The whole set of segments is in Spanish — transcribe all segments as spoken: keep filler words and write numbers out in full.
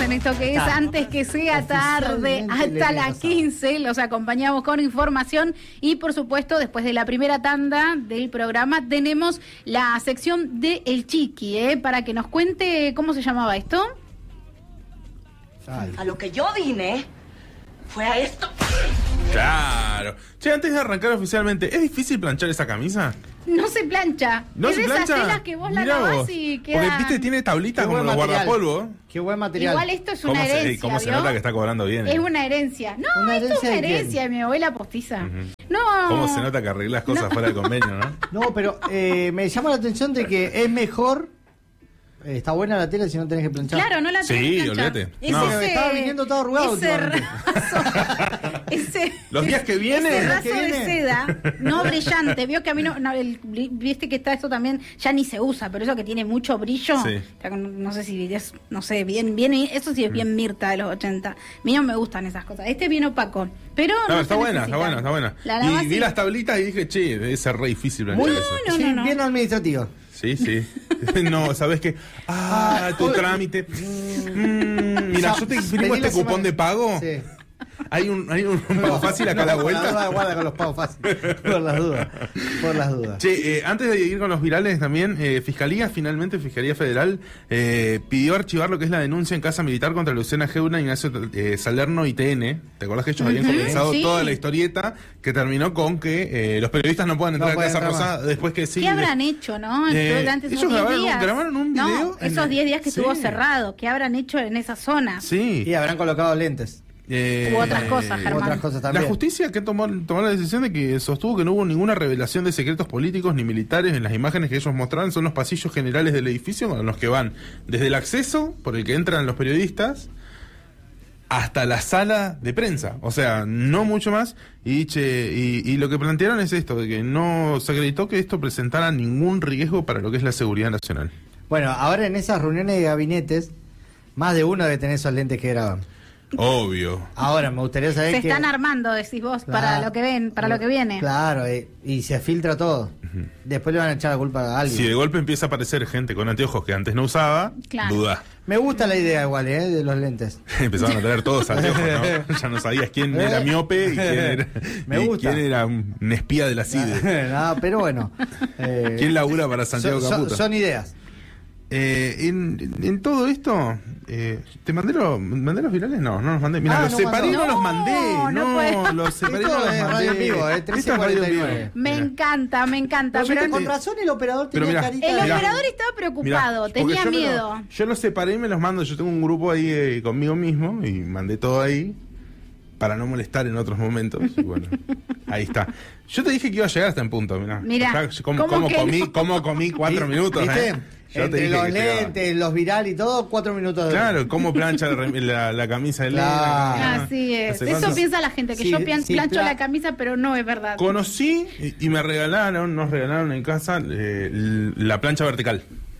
en esto que es Antes que sea tarde, hasta las quince. Los acompañamos con información y, por supuesto, después de la primera tanda del programa, tenemos la sección de El Chiqui, ¿eh? Para que nos cuente cómo se llamaba esto. A lo que yo vine fue a esto. Claro. Che, antes de arrancar oficialmente, ¿es difícil planchar esa camisa? No se plancha. ¿No es se de plancha? esas telas que vos la Mirá lavás vos. y queda... Porque, viste, tiene tablitas Qué como buen los material. guardapolvo. Qué buen material. Igual esto es ¿Cómo una se, herencia, cómo se ¿vio? nota que está cobrando bien? Es eh? una herencia. No, ¿Una esto es herencia una de quién? herencia de mi abuela postiza. Ujú. No. ¿Cómo se nota que arreglás cosas No. fuera de convenio, no? No, pero eh, me llama la atención de que es mejor. eh, está buena la tela si no tenés que planchar. Claro, no la tenés Sí, que planchar. olvídate. Es No. ese- Estaba viniendo todo arrugado ese últimamente. raso, ese, Los días que vienen, ese los raso que de vienen. seda, no brillante. Vio que a mí no, no, el- viste que está eso también, ya ni se usa, pero eso que tiene mucho brillo, Sí. está con- no sé si es, no sé, bien, bien, eso sí es bien Mirta de los ochenta. A mí no me gustan esas cosas. Este es bien opaco, pero No, no está se buena, necesita. está buena, está buena. La Y lavas vi y- las tablitas y dije, che, debe ser re difícil planchar Muy, eso. no, sí, no, no. bien administrativo. Sí, sí. No, ¿sabés qué? Ah, tu trámite. Mm, mira, yo te imprimo Pedí la este cupón semana- de pago. Sí. Hay un, hay un pago fácil acá a la No, por las dudas, vuelta. guarda con los pagos fáciles. Por las dudas. Por las dudas. Che, eh, antes de ir con los virales también, eh, Fiscalía, finalmente, Fiscalía Federal, eh, pidió archivar lo que es la denuncia en casa militar contra Luciana Geuna, Ignacio eh, Salerno y T N. ¿Te acordás que ellos habían Ujú, comenzado sí. toda la historieta que terminó con que eh, los periodistas no puedan entrar No a pueden Casa entrar Rosada después que sí? ¿Qué habrán hecho, no? Eh, Durante esos ellos diez grabaron un- días. grabaron un video No, en esos el- diez días que sí. estuvo cerrado. ¿Qué habrán hecho en esa zona? Sí. Y habrán colocado lentes. Eh, U otras cosas, U Germán. otras cosas La también. justicia que tomó, tomó la decisión de que sostuvo que no hubo ninguna revelación de secretos políticos ni militares en las imágenes que ellos mostraron. Son los pasillos generales del edificio con los que van desde el acceso por el que entran los periodistas hasta la sala de prensa, o sea, no mucho más. Y, che, y, y lo que plantearon es esto, de que no se acreditó que esto presentara ningún riesgo para lo que es la seguridad nacional. Bueno, ahora en esas reuniones de gabinetes, más de uno debe tener esos lentes que graban. Obvio. Ahora, me gustaría saber Se que... están armando, decís vos, para Claro. lo que ven, para lo que viene. Claro, eh, y se filtra todo. Después le van a echar la culpa a alguien. Si de golpe empieza a aparecer gente con anteojos que antes no usaba, Claro. duda. Me gusta la idea igual, ¿eh? De los lentes. Empezaban a traer todos anteojos, ¿no? Ya no sabías quién era miope y quién era, Me y gusta. quién era un un espía de la C I D E. No, pero bueno. eh, ¿Quién labura para Santiago son, son- Caputo? son ideas. Eh, en, en todo esto, eh, ¿te mandé, lo, mandé los virales? No, no los mandé. Mira, Ah, los no separé y mandó. no los mandé. No, no No, puede. los separé y Esto no los es mandé. radio en vivo, eh, Esto es radio en trece cuarenta y vivo. nueve. Me Mirá. encanta, me encanta. No, yo pero te- Con razón el operador Pero tenía mirá, carita el de... Mirá. operador estaba preocupado, Mirá, tenía porque yo me lo- miedo. yo los separé y me los mando. Yo tengo un grupo ahí eh, conmigo mismo y mandé todo ahí para no molestar en otros momentos. Y bueno, ahí está. Yo te dije que iba a llegar hasta en punto. Mirá, Mirá, Acá, ¿cómo, ¿cómo cómo que comí, no? cómo comí cuatro minutos? ¿Viste? ¿eh? Yo te Entre dije los que llegaba. lentes, los virales y todo, cuatro minutos de... Claro, cómo plancha la, rem- la, la camisa de Claro. Elena. Así es. ¿Hace Eso cuánto? piensa la gente, que Sí, yo pian- sí, plancho pla- la camisa, pero no es verdad. Conocí y, y me regalaron, nos regalaron en casa eh, l- la plancha vertical.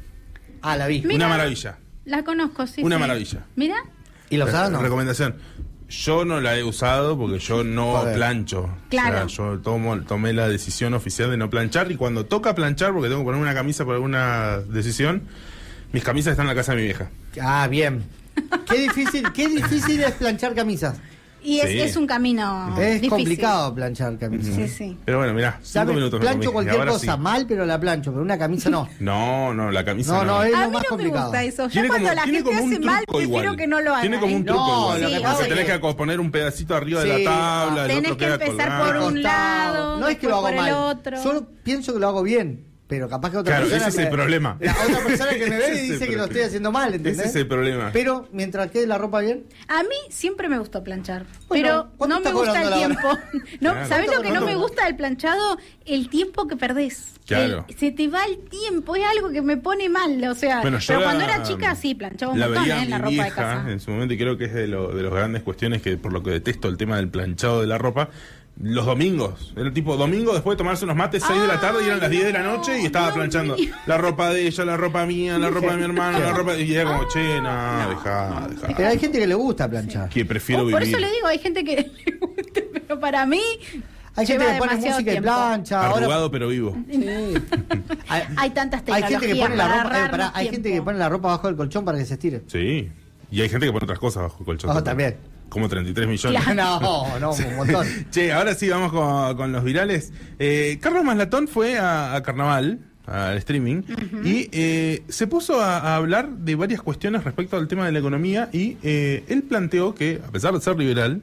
Ah, la vi. Mira. Una maravilla. La conozco, sí. Una sí. maravilla. Mira, ¿Y los Re- usás no? Recomendación. Yo no la he usado porque yo no Joder. plancho. Claro. O sea, yo tomo, tomé la decisión oficial de no planchar y cuando toca planchar, porque tengo que poner una camisa por alguna decisión, mis camisas están en la casa de mi vieja. Ah, bien. Qué difícil, qué difícil es planchar camisas. y es, Sí. es un camino es difícil. complicado planchar camisas. Sí, sí. Pero bueno, mirá, cinco ¿Sabes? minutos me Plancho comí, y cualquier ahora cosa sí. mal, pero la plancho, pero una camisa no. No, no, la camisa No, no. no, es A lo mí más no complicado. me gusta eso. Yo Tiene cuando como- la tiene gente como un hace mal, truco prefiero igual. que no lo haga. Tiene como un ¿eh? truco No, igual. lo que Sí, pasa Porque es tenés que- que poner un pedacito arriba de Sí, la tabla, el tenés otro que queda empezar colgado. por un Costado. lado, No es que lo hago después por el mal. otro. Yo pienso que lo hago bien, pero capaz que otra Claro, persona. ese es el me- problema. La otra persona que me ve Ese y es el dice que lo problema. estoy haciendo mal, ¿entendés? Ese es el problema. Pero mientras quede la ropa bien. A mí siempre me gustó planchar, Bueno, pero ¿cuánto no está me gusta el cobrando la tiempo. No, Claro. ¿sabés ¿Cuánto lo que no me cobrando? gusta del planchado? El tiempo que perdés. Claro. El- se te va el tiempo, es algo que me pone mal, o sea, Bueno, yo pero la- cuando era chica sí planchaba un la montón, veía ¿eh? a En la mi ropa de vieja casa. en su momento y creo que es de, lo, de las grandes cuestiones que por lo que detesto el tema del planchado de la ropa. Los domingos, era tipo domingo después de tomarse unos mates seis de la tarde y eran las diez de la noche y estaba Dios planchando mío. la ropa de ella, la ropa mía, la ropa de mi hermano, la ropa y era como, che, no, dejá, Pero dejá. hay gente que le gusta planchar. Que prefiero Oh, por vivir eso le digo, hay gente que le gusta, pero para mí Hay gente lleva que pone demasiado música y tiempo. plancha. Ahora, arrugado pero vivo. sí. hay, Hay tantas hay tecnologías gente que pone la para ropa, eh, ahorrarnos pará, hay gente que tiempo. pone la ropa bajo el colchón para que se estire. Sí. Y hay gente que pone otras cosas bajo el colchón. Oh, también. Como treinta y tres millones. No, no, un montón. Che, ahora sí vamos con, con los virales. Eh, Carlos Maslatón fue a, a Carnaval, al streaming, uh-huh. y eh, se puso a, a hablar de varias cuestiones respecto al tema de la economía y eh, él planteó que, a pesar de ser liberal,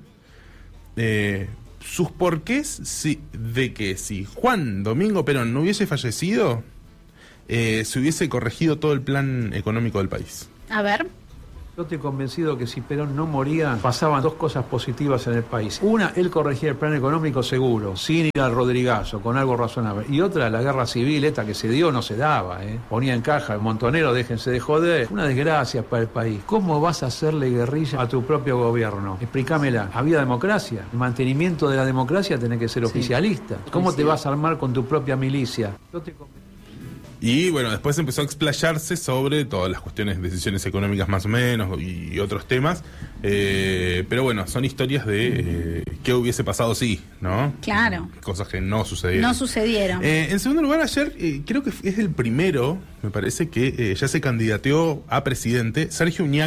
eh, sus porqués si, de que si Juan Domingo Perón no hubiese fallecido, eh, se hubiese corregido todo el plan económico del país. A ver. Yo estoy convencido que si Perón no moría, pasaban dos cosas positivas en el país. Una, él corregía el plan económico seguro, sin ir al Rodrigazo, con algo razonable. Y otra, la guerra civil, esta que se dio, no se daba, ¿eh? Ponía en caja, Montonero, déjense de joder. Una desgracia para el país. ¿Cómo vas a hacerle guerrilla a tu propio gobierno? Explícamela. ¿Había democracia? El mantenimiento de la democracia tiene que ser sí. oficialista. ¿Cómo sí. te vas a armar con tu propia milicia? Yo te Y bueno, después empezó a explayarse sobre todas las cuestiones, decisiones económicas más o menos y, y otros temas. Eh, pero bueno, son historias de eh, qué hubiese pasado si, ¿no? Claro. Cosas que no sucedieron. No sucedieron. Eh, en segundo lugar, ayer eh, creo que es el primero, me parece, que eh, ya se candidateó a presidente. Sergio Uñac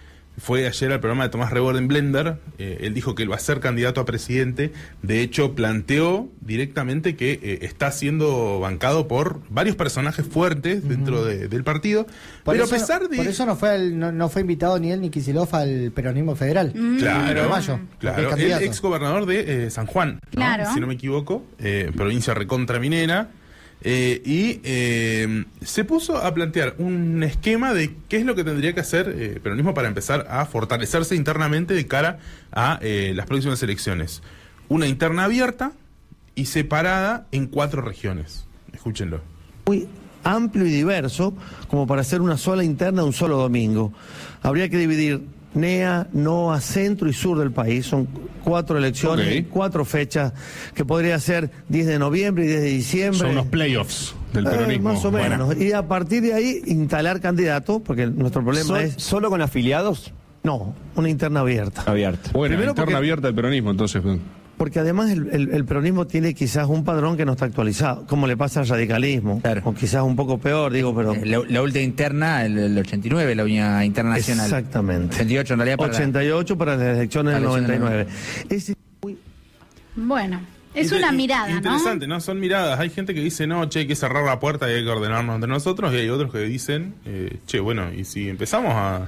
fue ayer al programa de Tomás Rebord en Blender. Eh, él dijo que él va a ser candidato a presidente. De hecho, planteó directamente que eh, está siendo bancado por varios personajes fuertes uh-huh. dentro de, del partido. Por pero eso, a pesar de... Por eso no fue, al, no, no fue invitado ni él ni Kicillof al peronismo federal. Mm. Claro, de mayo, claro. El ex gobernador de eh, San Juan, ¿no? Claro. Si no me equivoco, eh, provincia recontra minera. Eh, y eh, se puso a plantear un esquema de qué es lo que tendría que hacer el eh, peronismo para empezar a fortalecerse internamente de cara a eh, las próximas elecciones. Una interna abierta y separada en cuatro regiones. Escúchenlo. Muy amplio y diverso como para hacer una sola interna un solo domingo. Habría que dividir N E A, N O A, centro y sur del país. Son cuatro elecciones, okay. cuatro fechas, que podría ser diez de noviembre y diez de diciembre. Son unos playoffs del peronismo. Eh, más o menos. Bueno. Y a partir de ahí instalar candidatos, porque nuestro problema ¿Sol, es... ¿Solo con afiliados? No, una interna abierta. Abierta. Bueno, Primero interna porque... abierta del peronismo, entonces... Porque además el, el, el peronismo tiene quizás un padrón que no está actualizado, como le pasa al radicalismo, claro. o quizás un poco peor, digo, pero... La, la última interna, el, el ochenta y nueve, la Unión Internacional. Exactamente. ochenta y ocho en realidad para... ochenta y ocho para las elecciones del noventa y nueve. Es muy... Bueno, es Inter- una mirada, interesante, ¿no? ¿no? Son miradas. Hay gente que dice, no, che, hay que cerrar la puerta y hay que ordenarnos entre nosotros, y hay otros que dicen, eh, che, bueno, y si empezamos a...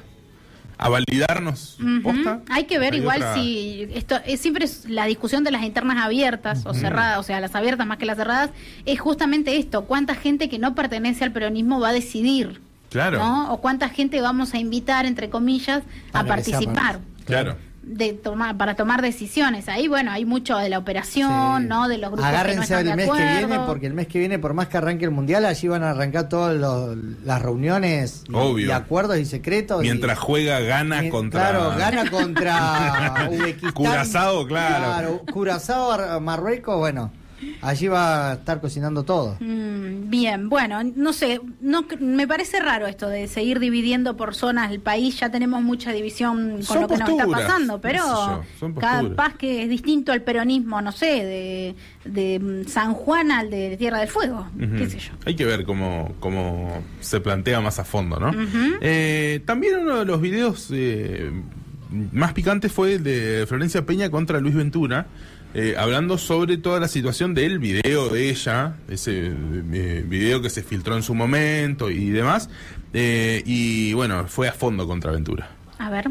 a validarnos uh-huh. posta. Hay que ver hay igual otra... si esto es siempre es la discusión de las internas abiertas uh-huh. o cerradas, o sea, las abiertas más que las cerradas, es justamente esto, cuánta gente que no pertenece al peronismo va a decidir, claro, ¿no? O cuánta gente vamos a invitar, entre comillas, a para participar. Claro. De tomar, para tomar decisiones. Ahí, bueno, hay mucho de la operación, sí. ¿no? De los grupos Agárrense que no están el de mes acuerdo. que viene, porque el mes que viene, por más que arranque el mundial, allí van a arrancar todas las reuniones y, obvio. y acuerdos y secretos. Mientras y, juega, gana y, contra... Claro, gana contra Uzbekistán. Curazao, claro. Claro, Curazao, Marruecos, bueno. Allí va a estar cocinando todo. Mm, bien, bueno, no sé, no me parece raro esto de seguir dividiendo por zonas el país. Ya tenemos mucha división con son lo que posturas, nos está pasando, pero capaz que es distinto al peronismo, no sé, de, de San Juan al de Tierra del Fuego, uh-huh. qué sé yo. Hay que ver cómo, cómo se plantea más a fondo, ¿no? Uh-huh. Eh, también uno de los videos eh, más picantes fue el de Florencia Peña contra Luis Ventura. Eh, hablando sobre toda la situación del video de ella, ese eh, video que se filtró en su momento y demás, eh, y bueno, fue a fondo contra Ventura. A ver.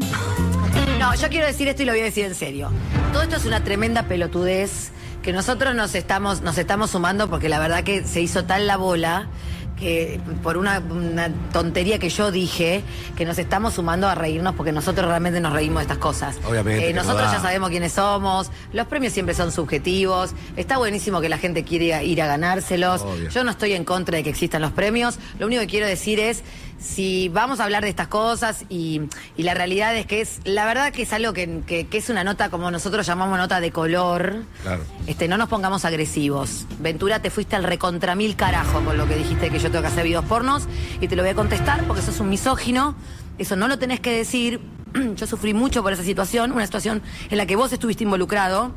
No, yo quiero decir esto y lo voy a decir en serio. Todo esto es una tremenda pelotudez que nosotros nos estamos, nos estamos sumando porque la verdad que se hizo tal la bola que por una, una tontería que yo dije, que nos estamos sumando a reírnos porque nosotros realmente nos reímos de estas cosas. Obviamente. Eh, nosotros ya sabemos quiénes somos, los premios siempre son subjetivos, está buenísimo que la gente quiera ir a ganárselos. Obvio. Yo no estoy en contra de que existan los premios, lo único que quiero decir es, si vamos a hablar de estas cosas y, y la realidad es que es, la verdad que es algo que, que, que es una nota como nosotros llamamos nota de color, claro. este, no nos pongamos agresivos. Ventura, te fuiste al recontra mil carajo con lo que dijiste que yo tengo que hacer videos pornos y te lo voy a contestar porque sos un misógino, eso no lo tenés que decir. Yo sufrí mucho por esa situación, una situación en la que vos estuviste involucrado.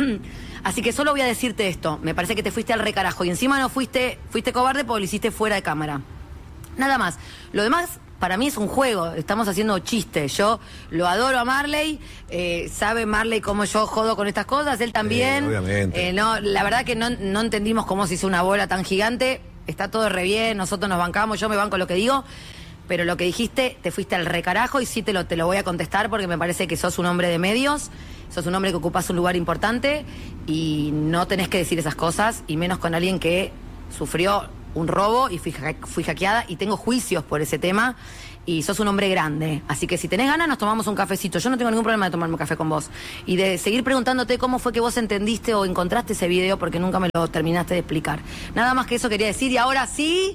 Así que solo voy a decirte esto, me parece que te fuiste al recarajo y encima no fuiste, fuiste cobarde porque lo hiciste fuera de cámara. Nada más. Lo demás, para mí es un juego, estamos haciendo chiste. Yo lo adoro a Marley, eh, sabe Marley cómo yo jodo con estas cosas, él también. Eh, obviamente. Eh, no, la verdad que no, no entendimos cómo se hizo una bola tan gigante. Está todo re bien, nosotros nos bancamos, yo me banco lo que digo, pero lo que dijiste, te fuiste al recarajo y sí te lo, te lo voy a contestar porque me parece que sos un hombre de medios, sos un hombre que ocupas un lugar importante y no tenés que decir esas cosas, y menos con alguien que sufrió un robo y fui, fui hackeada y tengo juicios por ese tema, y sos un hombre grande, así que si tenés ganas nos tomamos un cafecito. Yo no tengo ningún problema de tomarme un café con vos y de seguir preguntándote cómo fue que vos entendiste o encontraste ese video, porque nunca me lo terminaste de explicar. Nada más que eso quería decir, y ahora sí...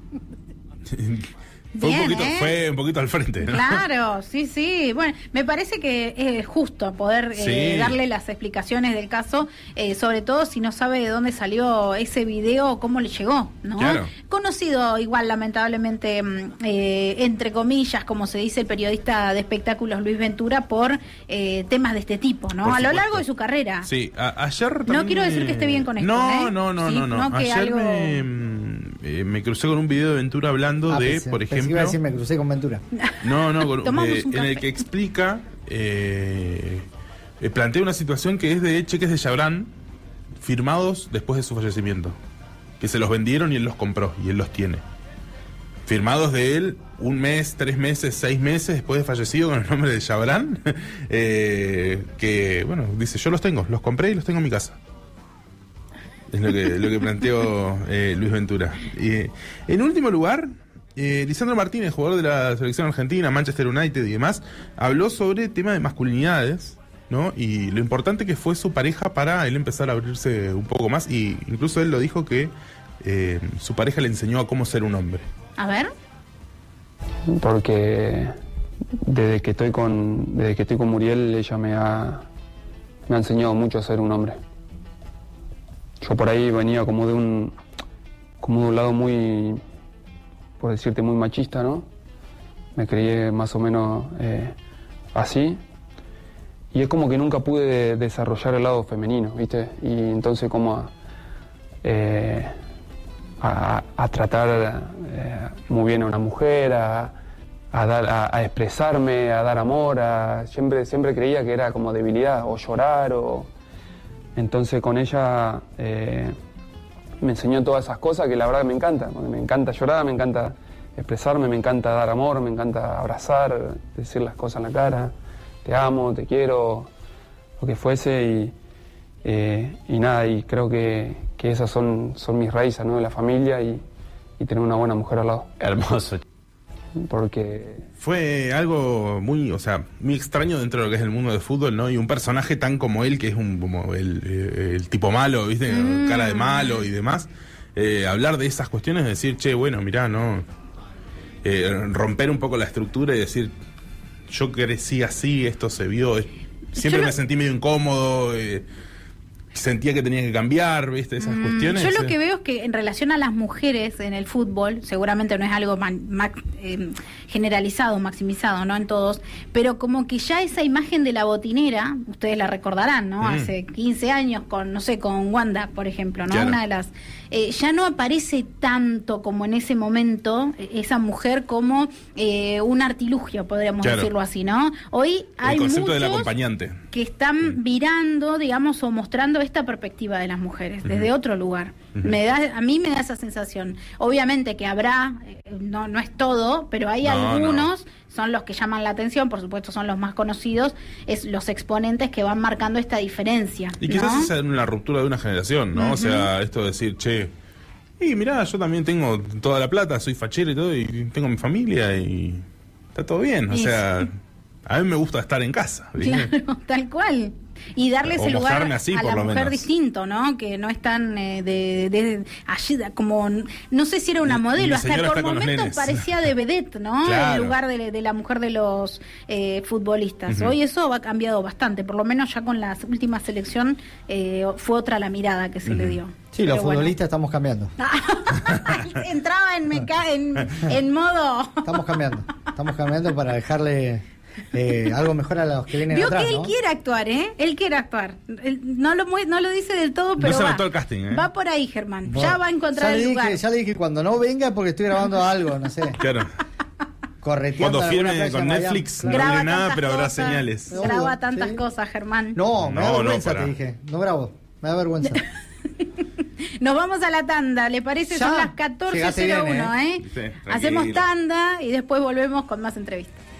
Fue, Bien, un poquito, ¿eh? fue un poquito al frente, ¿no? Claro, sí, sí. Bueno, me parece que es justo poder Sí. eh, darle las explicaciones del caso, eh, sobre todo si no sabe de dónde salió ese video o cómo le llegó, ¿no? Claro. Conocido igual, lamentablemente, mm, eh, entre comillas, como se dice el periodista de espectáculos Luis Ventura, por eh, temas de este tipo, ¿no? Por A lo supuesto. largo de su carrera. Sí, a- ayer No también quiero decir me- que esté bien con esto, No, ¿eh? no, no, Sí, no, no. no, que Ayer algo- me, mm, eh, me crucé con un video de Ventura hablando Ah, de, pensé- por pensé que ejemplo... iba a decir, me crucé con Ventura. No, no, con- Tomamos eh, un en el café. que explica, eh, eh, plantea una situación que es de cheques de Chabrán firmados después de su fallecimiento, que se los vendieron y él los compró y él los tiene. Firmados de él un mes, tres meses, seis meses después de fallecido con el nombre de Chabrán, eh, que, bueno, dice, yo los tengo, los compré y los tengo en mi casa. Es lo que, lo que planteó eh, Luis Ventura. Y, eh, en último lugar, eh, Lisandro Martínez, jugador de la selección argentina, Manchester United y demás, habló sobre tema de masculinidades, ¿no? Y lo importante que fue su pareja para él empezar a abrirse un poco más, y incluso él lo dijo que eh, su pareja le enseñó a cómo ser un hombre. A ver. Porque desde que estoy con desde que estoy con Muriel, ella me ha me ha enseñado mucho a ser un hombre. Yo por ahí venía como de un como de un lado muy, por decirte, muy machista, ¿no? Me crié más o menos eh, así, y es como que nunca pude desarrollar el lado femenino, ¿viste? Y entonces como a, eh, a, a tratar eh, muy bien a una mujer, a, a, dar, a, a expresarme, a dar amor, a, siempre, siempre creía que era como debilidad, o llorar, o... Entonces con ella eh, me enseñó todas esas cosas que la verdad me encanta, porque me encanta llorar, me encanta expresarme, me encanta dar amor, me encanta abrazar, decir las cosas en la cara, te amo, te quiero, lo que fuese, y, eh, y nada, y creo que, que esas son, son mis raíces, ¿no? De la familia, y, y tener una buena mujer al lado. Hermoso. Porque fue algo muy, o sea, muy extraño dentro de lo que es el mundo del fútbol, ¿no? Y un personaje tan como él, que es un como el, eh, el tipo malo, ¿viste? Mm. Cara de malo y demás. Eh, hablar de esas cuestiones, decir, che, bueno, mirá, ¿no? Eh, romper un poco la estructura y decir, yo crecí así, esto se vio, es, siempre Yo me lo... sentí medio incómodo, eh, sentía que tenía que cambiar, ¿viste? Esas mm, cuestiones. Yo lo que veo es que en relación a las mujeres en el fútbol, seguramente no es algo man, ma, eh, generalizado, maximizado, ¿no? En todos, pero como que ya esa imagen de la botinera, ustedes la recordarán, ¿no? Mm. Hace quince años con, no sé, con Wanda, por ejemplo, ¿no? Claro. Una de las... Eh, ya no aparece tanto como en ese momento esa mujer como eh, un artilugio, podríamos claro. decirlo así, ¿no? Hoy hay el concepto muchos del acompañante que están virando, digamos, o mostrando esta perspectiva de las mujeres desde uh-huh. otro lugar. Uh-huh. Me da, a mí me da esa sensación. Obviamente que habrá, eh, no, no es todo, pero hay no, algunos, no. son los que llaman la atención, por supuesto son los más conocidos, es los exponentes que van marcando esta diferencia. Y quizás ¿no? esa es una ruptura de una generación, ¿no? Uh-huh. O sea, esto de decir, che, y mirá, yo también tengo toda la plata, soy fachero y todo, y tengo mi familia y está todo bien. O y sea, sí. a mí me gusta estar en casa. ¿Viste? Claro, tal cual. Y darle ese lugar así, a la mujer menos. distinto, ¿no? Que no es tan eh, de, de ayuda, como, no sé si era una modelo, hasta por momentos parecía de vedette, ¿no? Claro. El lugar de, de la mujer de los eh, futbolistas. Uh-huh. Hoy eso ha cambiado bastante, por lo menos ya con la última selección eh, fue otra la mirada que se uh-huh. le dio. Sí, Pero los bueno. futbolistas estamos cambiando. Entraba en, meca en, en modo... Estamos cambiando, estamos cambiando para dejarle... Eh, algo mejor a los que vienen Vio atrás, que él ¿no? quiere actuar, ¿eh? Él quiere actuar. Él no lo no lo dice del todo, pero no va. se el casting, ¿eh? Va por ahí, Germán. Bueno, ya va a encontrar ya el le lugar. Dije, ya le dije, cuando no venga porque estoy grabando algo, no sé. Claro. correteando. Cuando alguna firme playa con en Miami. Netflix, Claro. no Graba diré nada, tantas pero habrá cosas. señales. No. Graba tantas Sí. cosas, Germán. No, me da No, no, vergüenza, pará. te dije. No grabo. Me da vergüenza. Nos vamos a la tanda, ¿le parece? Ya. Son las catorce Llegaste cero bien, uno, ¿eh? Sí, tranquilo. Hacemos tanda y después volvemos con más entrevistas.